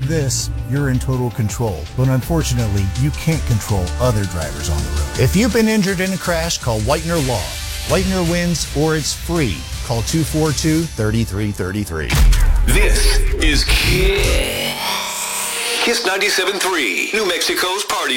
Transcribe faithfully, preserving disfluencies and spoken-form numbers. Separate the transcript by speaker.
Speaker 1: this, you're in total control. But unfortunately, you can't control other drivers on the road. If you've been injured in a crash, call Whitener Law. Whitener wins, or it's free. Call two four two, three three three three.
Speaker 2: This is Kiss. Kiss ninety-seven point three, New Mexico's party